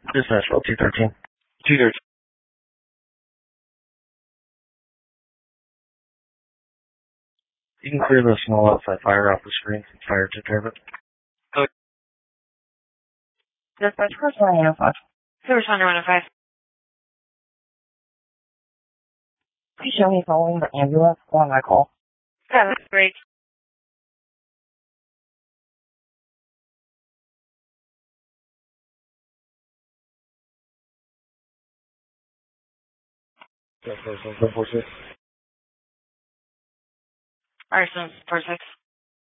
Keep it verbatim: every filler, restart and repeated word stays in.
Dispatch, L two thirteen. two thirteen. You can clear the small outside fire off the screen. Fire took care of it. Oh. Dispatch, cross one oh five. Service one oh five. Please show me following the ambulance on my call. Yeah, that's great. seven four six. Arson, four six.